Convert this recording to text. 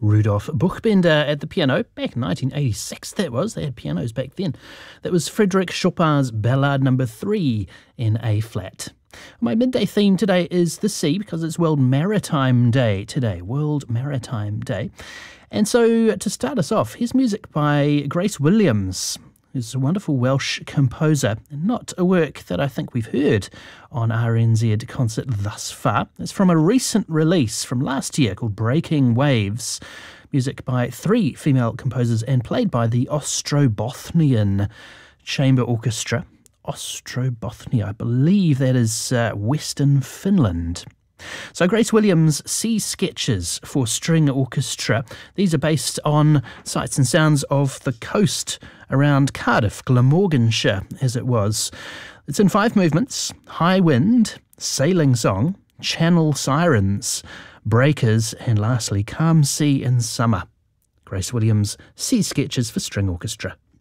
Rudolf Buchbinder at the piano, back in 1986 that was, they had pianos back then. That was Frédéric Chopin's Ballade No. 3 in A-flat. My midday theme today is the sea, because it's World Maritime Day today, World Maritime Day. And so to start us off, here's music by Grace Williams, who's a wonderful Welsh composer, and not a work that I think we've heard on RNZ Concert thus far. It's from a recent release from last year called Breaking Waves, music by 3 female composers and played by the Ostrobothnian Chamber Orchestra. Ostrobothnia, I believe that is Western Finland. So Grace Williams' Sea Sketches for String Orchestra. These are based on sights and sounds of the coast around Cardiff, Glamorganshire as it was. It's in 5 movements: high wind, sailing song, channel sirens, breakers, and lastly calm sea in summer. Grace Williams' Sea Sketches for String Orchestra.